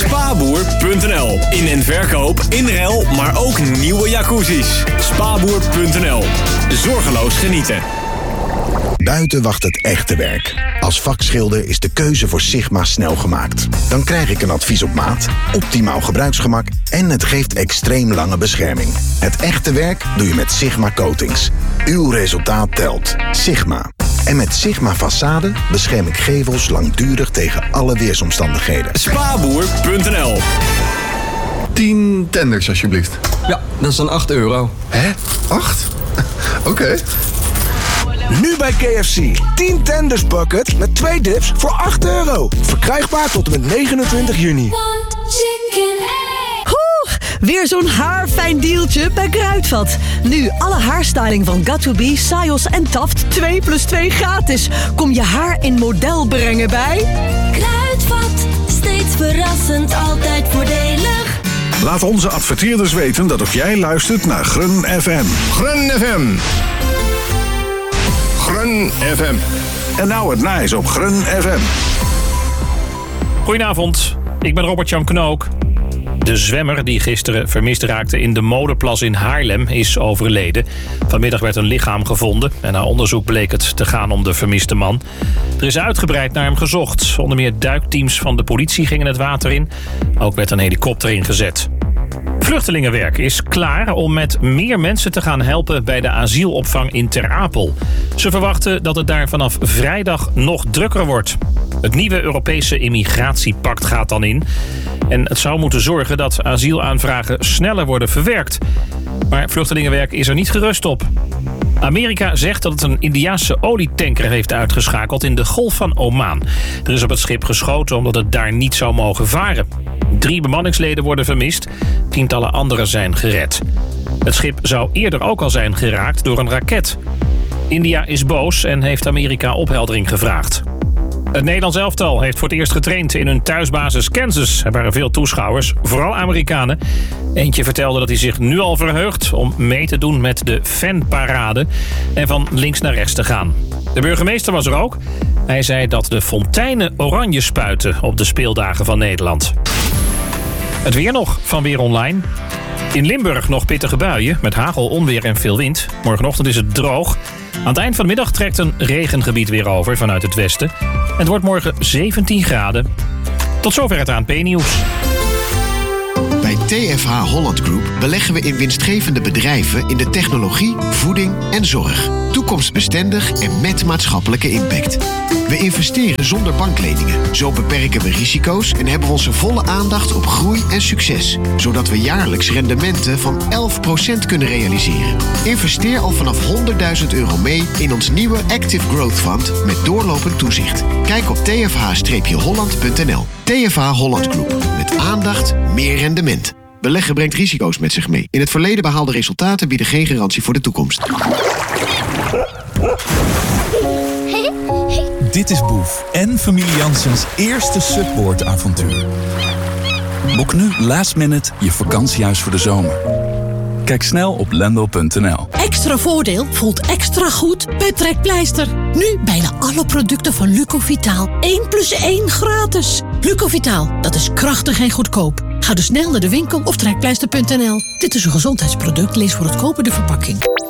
Spaboer.nl. In- en verkoop, in ruil, maar ook nieuwe jacuzzi's. Spaboer.nl. Zorgeloos genieten. Buiten wacht het echte werk. Als vakschilder is de keuze voor Sigma snel gemaakt. Dan krijg ik een advies op maat, optimaal gebruiksgemak en het geeft extreem lange bescherming. Het echte werk doe je met Sigma Coatings. Uw resultaat telt. Sigma. En met Sigma Façade bescherm ik gevels langdurig tegen alle weersomstandigheden. Spaboer.nl. 10 tenders alsjeblieft. Ja, dat is dan €8. Hè? 8? Oké. Nu bij KFC. 10 tenders bucket met 2 dips voor €8. Verkrijgbaar tot en met 29 juni. Weer zo'n haarfijn dealtje bij Kruidvat. Nu alle haarstyling van Got2b, Sayos en Taft 2+2 gratis. Kom je haar in model brengen bij Kruidvat, steeds verrassend, altijd voordelig. Laat onze adverteerders weten dat ook jij luistert naar Grun FM. Grun FM. Grun FM. En nou het nice op Grun FM. Goedenavond, ik ben Robert-Jan Knook. De zwemmer die gisteren vermist raakte in de Moderplas in Haarlem is overleden. Vanmiddag werd een lichaam gevonden en na onderzoek bleek het te gaan om de vermiste man. Er is uitgebreid naar hem gezocht. Onder meer duikteams van de politie gingen het water in. Ook werd een helikopter ingezet. Vluchtelingenwerk is klaar om met meer mensen te gaan helpen bij de asielopvang in Ter Apel. Ze verwachten dat het daar vanaf vrijdag nog drukker wordt. Het nieuwe Europese immigratiepact gaat dan in. En het zou moeten zorgen dat asielaanvragen sneller worden verwerkt. Maar Vluchtelingenwerk is er niet gerust op. Amerika zegt dat het een Indiase olietanker heeft uitgeschakeld in de Golf van Oman. Er is op het schip geschoten omdat het daar niet zou mogen varen. 3 bemanningsleden worden vermist, tientallen anderen zijn gered. Het schip zou eerder ook al zijn geraakt door een raket. India is boos en heeft Amerika opheldering gevraagd. Het Nederlands elftal heeft voor het eerst getraind in hun thuisbasis Kansas. Er waren veel toeschouwers, vooral Amerikanen. Eentje vertelde dat hij zich nu al verheugt om mee te doen met de fanparade en van links naar rechts te gaan. De burgemeester was er ook. Hij zei dat de fonteinen oranje spuiten op de speeldagen van Nederland. Het weer nog van Weer Online. In Limburg nog pittige buien met hagel, onweer en veel wind. Morgenochtend is het droog. Aan het eind van de middag trekt een regengebied weer over vanuit het westen. En het wordt morgen 17 graden. Tot zover het ANP-nieuws. Bij TFH Holland Group beleggen we in winstgevende bedrijven in de technologie, voeding en zorg. Toekomstbestendig en met maatschappelijke impact. We investeren zonder bankleningen. Zo beperken we risico's en hebben we onze volle aandacht op groei en succes. Zodat we jaarlijks rendementen van 11% kunnen realiseren. Investeer al vanaf €100.000 mee in ons nieuwe Active Growth Fund met doorlopend toezicht. Kijk op tfh-holland.nl. TFH Holland Group. Met aandacht, meer rendement. Beleggen brengt risico's met zich mee. In het verleden behaalde resultaten bieden geen garantie voor de toekomst. Dit is Boef en familie Janssens eerste Subboard-avontuur. Boek nu last minute je vakantiehuis voor de zomer. Kijk snel op lendo.nl. Extra voordeel voelt extra goed bij Trekpleister. Nu bijna alle producten van Lucovitaal 1+1 gratis. Lucovitaal, dat is krachtig en goedkoop. Ga dus snel naar de winkel of trekpleister.nl. Dit is een gezondheidsproduct, lees voor het kopen de verpakking.